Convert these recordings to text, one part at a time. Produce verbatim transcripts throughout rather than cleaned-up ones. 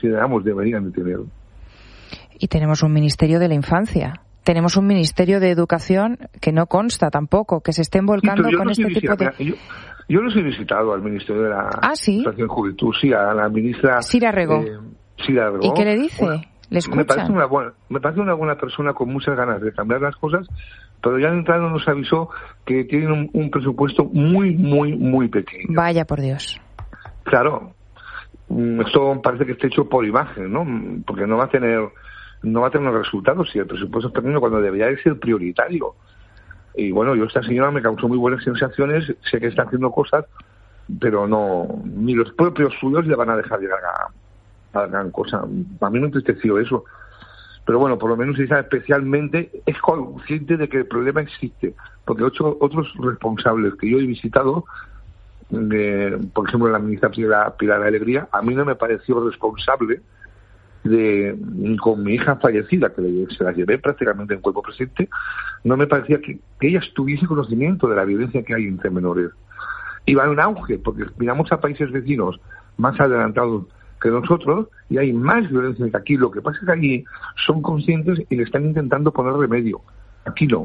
ciudadanos deberían de tener. Y tenemos un Ministerio de la Infancia. Tenemos un Ministerio de Educación que no consta tampoco, que se estén volcando sí, con no este tipo visita, de... Yo, yo los he visitado al Ministerio de la ¿Ah, sí? Educación y Juventud, sí, a la ministra... Sira Rego. Eh, Sira Rego. ¿Y qué le dice? Bueno, ¿Le escuchan? Me parece, una buena, me parece una buena persona con muchas ganas de cambiar las cosas, pero ya de entrada nos avisó que tienen un, un presupuesto muy, muy, muy pequeño. Vaya por Dios. Claro, esto parece que está hecho por imagen, ¿no? Porque no va a tener... no va a tener resultados si el presupuesto es pequeño cuando debería de ser prioritario. Y bueno, yo esta señora me causó muy buenas sensaciones, sé que está haciendo cosas, pero no, ni los propios suyos le van a dejar llegar a, a gran cosa. A mí me entristeció eso. Pero bueno, por lo menos ella especialmente es consciente de que el problema existe, porque ocho, otros responsables que yo he visitado, eh, por ejemplo la ministra Pilar, Pilar Alegría, a mí no me pareció responsable de con mi hija fallecida, que le, se la llevé prácticamente en cuerpo presente, no me parecía que, que ella tuviese conocimiento de la violencia que hay entre menores. Y va en auge, porque miramos a países vecinos más adelantados que nosotros y hay más violencia que aquí. Lo que pasa es que allí son conscientes y le están intentando poner remedio. Aquí no.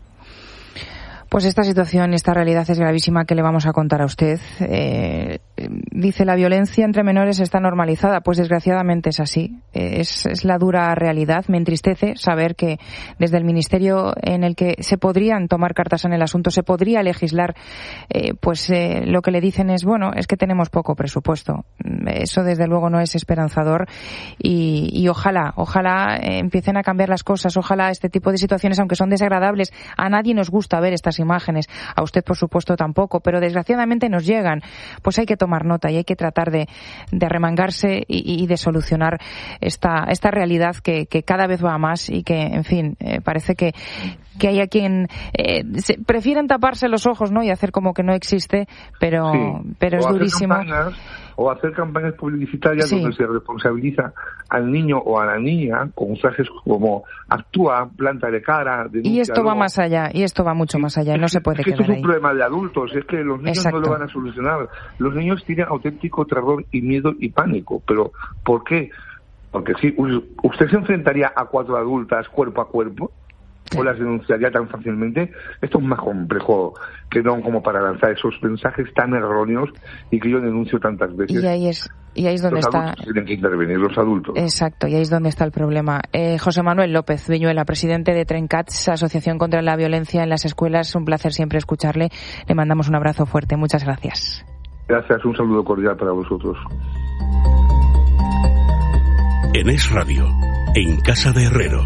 Pues esta situación, esta realidad es gravísima que le vamos a contar a usted. Eh, dice, la violencia entre menores está normalizada. Pues desgraciadamente es así. Eh, es, es la dura realidad. Me entristece saber que desde el ministerio en el que se podrían tomar cartas en el asunto, se podría legislar, eh, pues eh, lo que le dicen es, bueno, es que tenemos poco presupuesto. Eso desde luego no es esperanzador y, y ojalá, ojalá eh, empiecen a cambiar las cosas. Ojalá este tipo de situaciones, aunque son desagradables, a nadie nos gusta ver estas imágenes, a usted por supuesto tampoco, pero desgraciadamente nos llegan. Pues hay que tomar nota y hay que tratar de, de arremangarse y, y de solucionar esta esta realidad que, que cada vez va a más y que, en fin, eh, parece que, que hay a quien eh, se, prefieren taparse los ojos, ¿no? Y hacer como que no existe, pero, sí. pero es durísimo. Campañas, o hacer campañas publicitarias sí. donde se responsabiliza al niño o a la niña con frases como actúa, planta de cara, denuncia. Y esto va luego. más allá, y esto va mucho más allá, es no que, se puede es que quedar esto es un ahí. problema de adultos, es que los niños Exacto. no lo van a solucionar. Los niños tienen auténtico terror y miedo y pánico, pero ¿por qué? Porque si usted se enfrentaría a cuatro adultas cuerpo a cuerpo, sí. o las denunciaría tan fácilmente. Esto es más complejo que no como para lanzar esos mensajes tan erróneos y que yo denuncio tantas veces. Y ahí es, y ahí es donde los está. Los adultos tienen que intervenir, los adultos. Exacto, y ahí es donde está el problema. Eh, José Manuel López Viñuela, presidente de Trencats, Asociación contra la Violencia en las Escuelas. Un placer siempre escucharle. Le mandamos un abrazo fuerte. Muchas gracias. Gracias, un saludo cordial para vosotros. En Es Radio, en Casa de Herrero.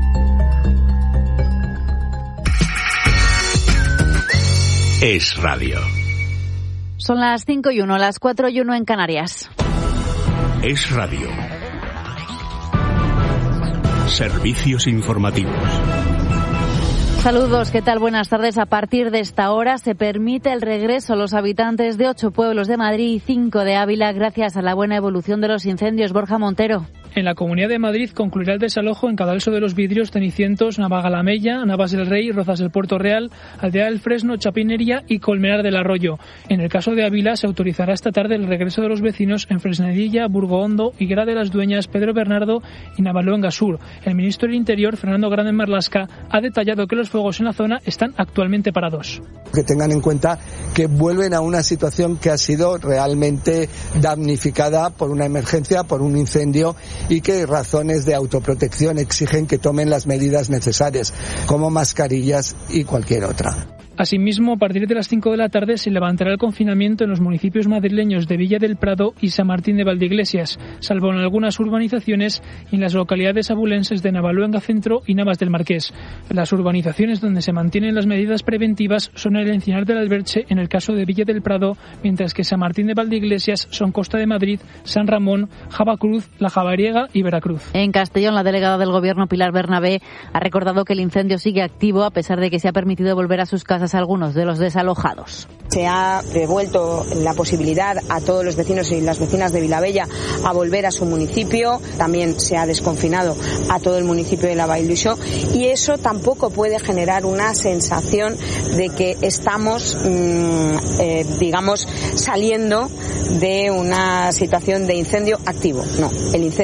Es Radio. Son las cinco y uno, las cuatro y uno en Canarias. Es Radio. Servicios informativos. Saludos, ¿qué tal? Buenas tardes. A partir de esta hora se permite el regreso a los habitantes de ocho pueblos de Madrid y cinco de Ávila gracias a la buena evolución de los incendios. Borja Montero. En la Comunidad de Madrid concluirá el desalojo en Cadalso de los Vidrios, Cenicientos, Navagalamella, Navas del Rey, Rozas del Puerto Real, Aldea del Fresno, Chapinería y Colmenar del Arroyo. En el caso de Ávila se autorizará esta tarde el regreso de los vecinos en Fresnedilla, Burgohondo, Higuera de las Dueñas, Pedro Bernardo y Navaluenga Sur. El ministro del Interior, Fernando Grande Marlasca, ha detallado que los fuegos en la zona están actualmente parados. Que tengan en cuenta que vuelven a una situación que ha sido realmente damnificada por una emergencia, por un incendio, y que razones de autoprotección exigen que tomen las medidas necesarias, como mascarillas y cualquier otra. Asimismo, a partir de las cinco de la tarde se levantará el confinamiento en los municipios madrileños de Villa del Prado y San Martín de Valdeiglesias, salvo en algunas urbanizaciones y en las localidades abulenses de Navaluenga Centro y Navas del Marqués. Las urbanizaciones donde se mantienen las medidas preventivas son el Encinar del Alberche en el caso de Villa del Prado, mientras que San Martín de Valdeiglesias son Costa de Madrid, San Ramón, Javacruz, La Javariega y Veracruz. En Castellón, la delegada del Gobierno, Pilar Bernabé, ha recordado que el incendio sigue activo a pesar de que se ha permitido volver a sus casas casas a algunos de los desalojados. Se ha devuelto la posibilidad a todos los vecinos y las vecinas de Vilabella a volver a su municipio. También se ha desconfinado a todo el municipio de la Vall d'Uixó, y eso tampoco puede generar una sensación de que estamos, mmm, eh, digamos, saliendo de una situación de incendio activo. No, el incendio